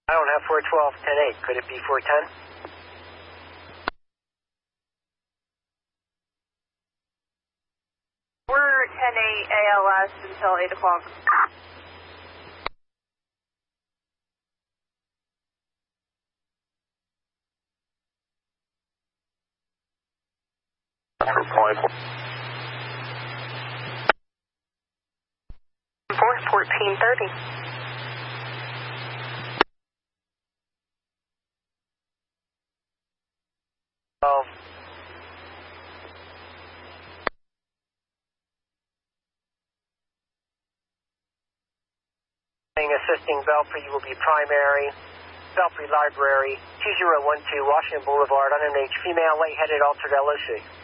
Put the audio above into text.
I don't have 412, 10-8. Could it be 410? We're 10-8 ALS until 8 o'clock. For 1430. Assisting Belfry will be primary. Belfry Library, 2012 Washington Boulevard, unnamed female, lightheaded, altered LOC.